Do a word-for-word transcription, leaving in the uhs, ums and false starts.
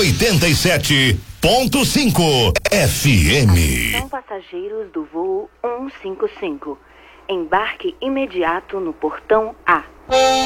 oitenta e sete ponto cinco F M. Atenção passageiros do voo cento e cinquenta e cinco. Embarque imediato no portão A.